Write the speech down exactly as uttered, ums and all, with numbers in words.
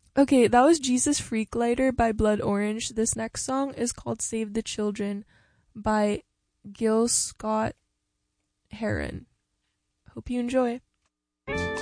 Okay, that was Jesus Freaklighter by Blood Orange. This next song is called Save the Children by Gil Scott Heron. Hope you enjoy.